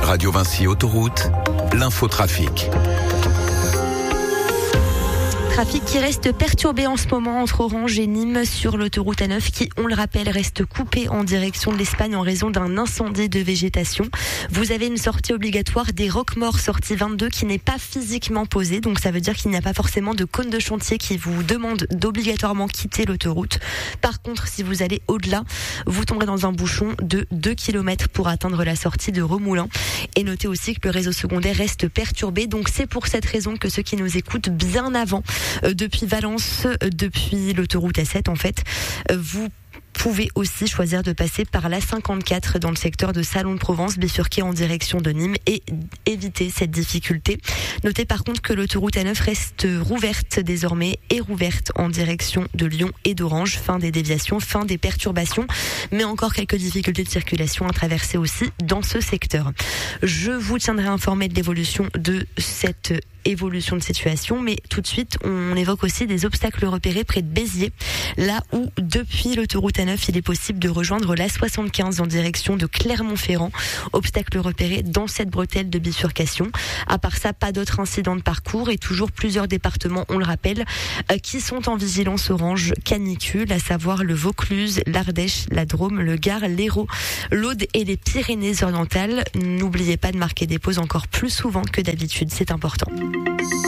Radio Vinci Autoroute, l'infotrafic. Trafic qui reste perturbé en ce moment entre Orange et Nîmes sur l'autoroute A9 qui, on le rappelle, reste coupée en direction de l'Espagne en raison d'un incendie de végétation. Vous avez une sortie obligatoire des Roquemaures, sortie 22, qui n'est pas physiquement posée. Donc ça veut dire qu'il n'y a pas forcément de cône de chantier qui vous demande d'obligatoirement quitter l'autoroute. Par contre, si vous allez au-delà, vous tomberez dans un bouchon de 2 km pour atteindre la sortie de Remoulins. Et notez aussi que le réseau secondaire reste perturbé. Donc c'est pour cette raison que ceux qui nous écoutent bien avant, depuis Valence, depuis l'autoroute A7 en fait, vous pouvez aussi choisir de passer par la 54 dans le secteur de Salon de Provence, bifurquer en direction de Nîmes et éviter cette difficulté. Notez par contre que l'autoroute A9 reste rouverte désormais et rouverte en direction de Lyon et d'Orange. Fin des déviations, fin des perturbations, mais encore quelques difficultés de circulation à traverser aussi dans ce secteur. Je vous tiendrai informé de l'évolution de cette évolution de situation, mais tout de suite on évoque aussi des obstacles repérés près de Béziers, là où depuis l'autoroute A9 il est possible de rejoindre la 75 en direction de Clermont-Ferrand. Obstacles repérés dans cette bretelle de bifurcation. À part ça, pas d'autres incidents de parcours et toujours plusieurs départements, on le rappelle, qui sont en vigilance orange canicule, à savoir le Vaucluse, l'Ardèche, la Drôme, le Gard, l'Hérault, l'Aude et les Pyrénées-Orientales. N'oubliez pas de marquer des pauses encore plus souvent que d'habitude, c'est important.